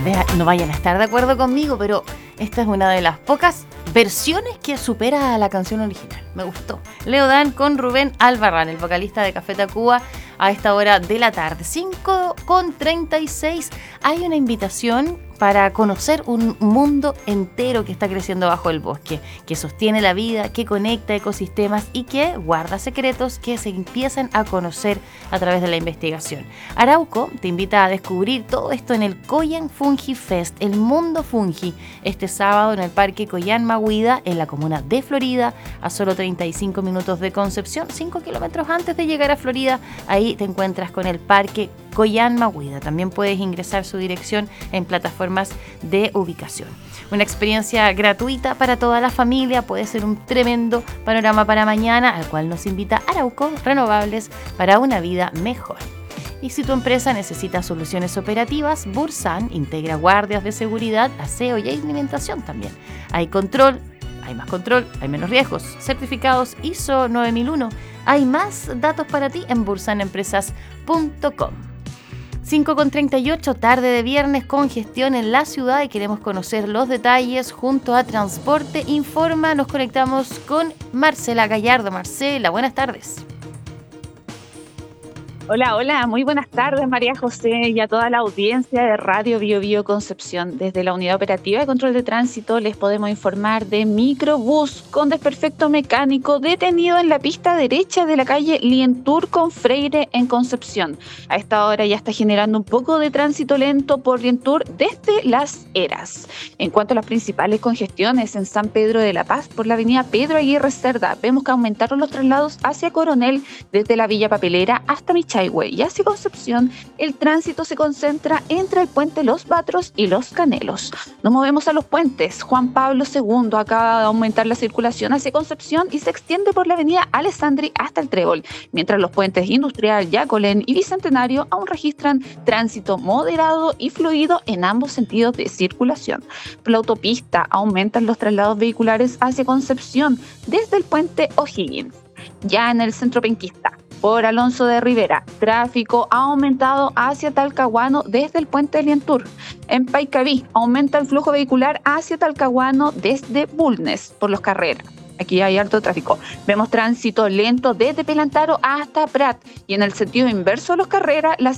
no vayan a estar de acuerdo conmigo, pero esta es una de las pocas versiones que supera a la canción original. Me gustó. Leo Dan con Rubén Albarrán, el vocalista de Café Tacuba, a esta hora de la tarde. 5:36. Hay una invitación para conocer un mundo entero que está creciendo bajo el bosque, que sostiene la vida, que conecta ecosistemas y que guarda secretos que se empiezan a conocer a través de la investigación. Arauco te invita a descubrir todo esto en el Coyan Fungi Fest, el mundo fungi, este sábado en el Parque Coyan Mahuida, en la comuna de Florida, a solo 35 minutos de Concepción, 5 kilómetros antes de llegar a Florida. Ahí te encuentras con el Parque Coyan Mahuida. También puedes ingresar su dirección en plataformas de ubicación. Una experiencia gratuita para toda la familia, puede ser un tremendo panorama para mañana, al cual nos invita Arauco, renovables para una vida mejor. Y si tu empresa necesita soluciones operativas, Bursan integra guardias de seguridad, aseo y alimentación también. Hay control, hay más control, hay menos riesgos. Certificados ISO 9001. Hay más datos para ti en bursanempresas.com. 5:38, tarde de viernes, congestión en la ciudad y queremos conocer los detalles junto a Transporte Informa. Nos conectamos con Marcela Gallardo. Marcela, buenas tardes. Hola, muy buenas tardes, María José, y a toda la audiencia de Radio Bio Bio Concepción. Desde la Unidad Operativa de Control de Tránsito les podemos informar de microbús con desperfecto mecánico detenido en la pista derecha de la calle Lientur con Freire en Concepción. A esta hora ya está generando un poco de tránsito lento por Lientur desde Las Heras. En cuanto a las principales congestiones en San Pedro de la Paz por la avenida Pedro Aguirre Cerda, vemos que aumentaron los traslados hacia Coronel desde la Villa Papelera hasta Michayhue. Y hacia Concepción, el tránsito se concentra entre el puente Los Batros y Los Canelos. Nos movemos a los puentes. Juan Pablo II acaba de aumentar la circulación hacia Concepción y se extiende por la avenida Alessandri hasta el Trébol, mientras los puentes Industrial, Yacolén y Bicentenario aún registran tránsito moderado y fluido en ambos sentidos de circulación. Por la autopista aumentan los traslados vehiculares hacia Concepción desde el puente O'Higgins. Ya en el centro penquista, por Alonso de Rivera, tráfico ha aumentado hacia Talcahuano desde el puente de Lientur. En Paicaví aumenta el flujo vehicular hacia Talcahuano desde Bulnes por Los Carreras. Aquí hay alto tráfico. Vemos tránsito lento desde Pelantaro hasta Prat y en el sentido inverso de Los Carreras, la